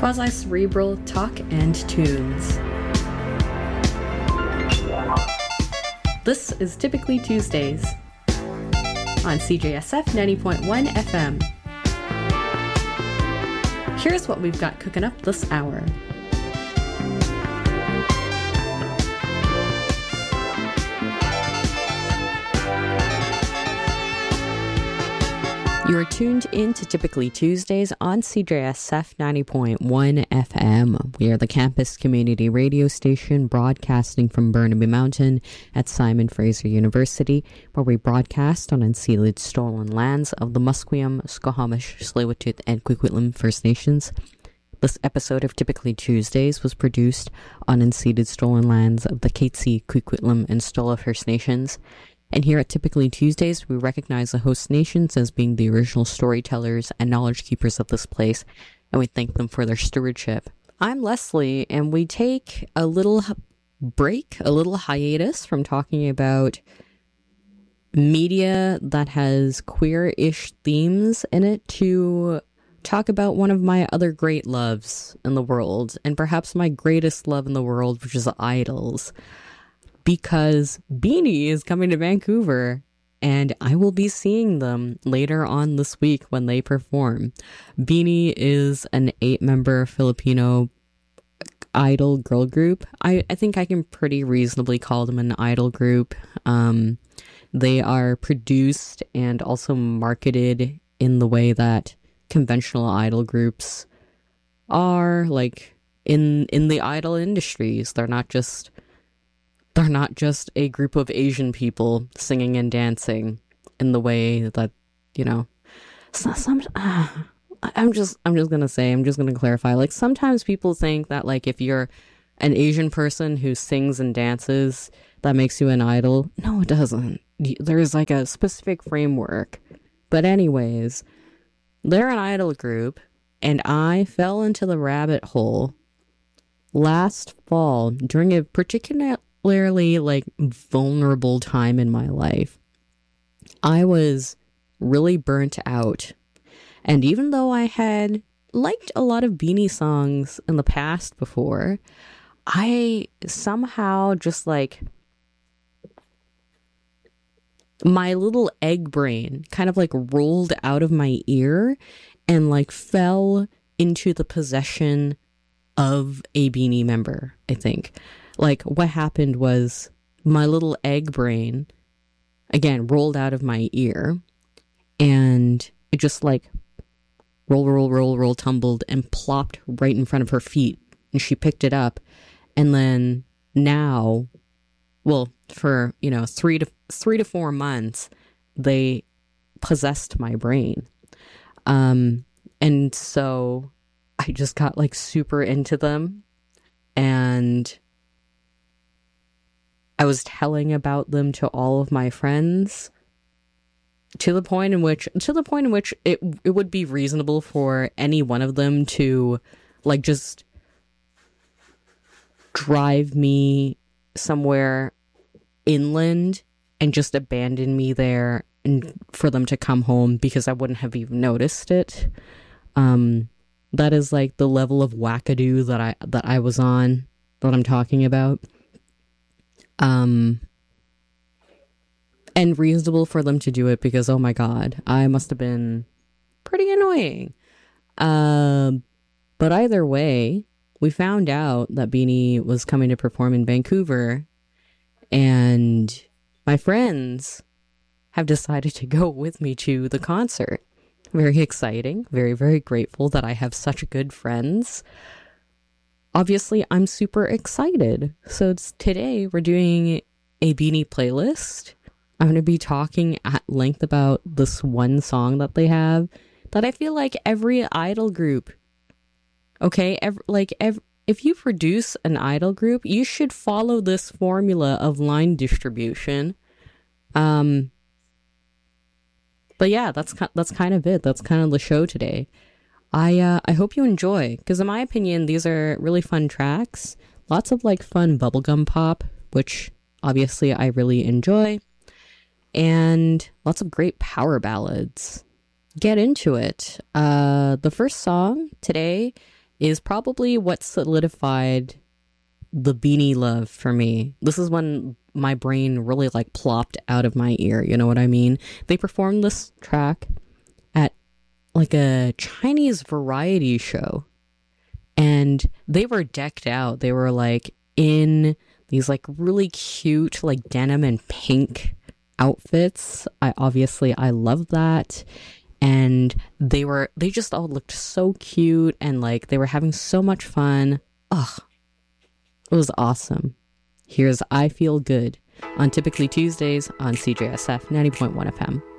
quasi-cerebral talk and tunes. This is Typically Tuesdays on CJSF 90.1 FM. Here's what we've got cooking up this hour. You're tuned in to Typically Tuesdays on CJSF 90.1 FM. We are the campus community radio station broadcasting from Burnaby Mountain at Simon Fraser University, where we broadcast on unceded stolen lands of the Musqueam, Squamish, Tsleil-Waututh, and Coquitlam First Nations. This episode of Typically Tuesdays was produced on unceded stolen lands of the Katzie, Coquitlam, and Stola First Nations. And here at Typically Tuesdays, we recognize the host nations as being the original storytellers and knowledge keepers of this place, and we thank them for their stewardship. I'm Leslie, and we take a little break, a little hiatus from talking about media that has queer-ish themes in it to talk about one of my other great loves in the world, and perhaps my greatest love in the world, which is idols. Because Beanie is coming to Vancouver, and I will be seeing them later on this week when they perform. Beanie is an 8-member Filipino idol girl group. I think I can pretty reasonably call them an idol group. They are produced and also marketed in the way that conventional idol groups are, like in the idol industries. They're not just a group of Asian people singing and dancing in the way that, you know, I'm just gonna clarify, like, sometimes people think that, like, if you're an Asian person who sings and dances, that makes you an idol. No, it doesn't. There's like a specific framework. But anyways, they're an idol group, and I fell into the rabbit hole last fall during a particularly like vulnerable time in my life. I was really burnt out, and even though I had liked a lot of Beanie songs in the past before, I somehow just, like, my little egg brain kind of like rolled out of my ear and like fell into the possession of a Beanie member, I think. Like, what happened was my little egg brain, again, rolled out of my ear, and it just, like, roll, tumbled, and plopped right in front of her feet, and she picked it up, and then now, well, for, you know, 3 to 4 months, they possessed my brain. And so I just got, like, super into them, and I was telling about them to all of my friends to the point in which it would be reasonable for any one of them to, like, just drive me somewhere inland and just abandon me there and for them to come home because I wouldn't have even noticed it. That is, like, the level of wackadoo that I was on, that I'm talking about. And reasonable for them to do it because, oh my god, I must have been pretty annoying. But either way, we found out that Beanie was coming to perform in Vancouver, and my friends have decided to go with me to the concert. Very exciting, very, very grateful that I have such good friends. Obviously, I'm super excited. So today we're doing a Beanie playlist. I'm going to be talking at length about this one song that they have that I feel like every idol group, okay, if you produce an idol group, you should follow this formula of line distribution. But yeah, that's kind of it. That's kind of the show today. I hope you enjoy, because in my opinion, these are really fun tracks. Lots of, like, fun bubblegum pop, which obviously I really enjoy. And lots of great power ballads. Get into it. The first song today is probably what solidified the Beanie love for me. This is when my brain really like plopped out of my ear, you know what I mean? They performed this track at like a Chinese variety show, and they were decked out. They were like in these like really cute like denim and pink outfits. I love that. And they just all looked so cute, and like they were having so much fun. Ugh, it was awesome. Here's I Feel Good on Typically Tuesdays on CJSF 90.1 FM.